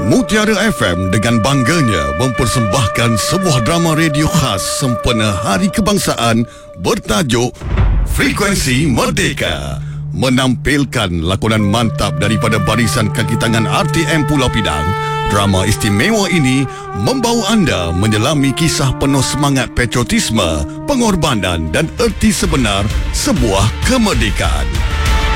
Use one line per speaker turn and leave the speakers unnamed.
Mutiara FM dengan bangganya mempersembahkan sebuah drama radio khas sempena Hari Kebangsaan bertajuk Frekuensi Merdeka, menampilkan lakonan mantap daripada barisan kaki tangan RTM Pulau Pinang. Drama istimewa ini membawa anda menyelami kisah penuh semangat patriotisme, pengorbanan dan erti sebenar sebuah kemerdekaan.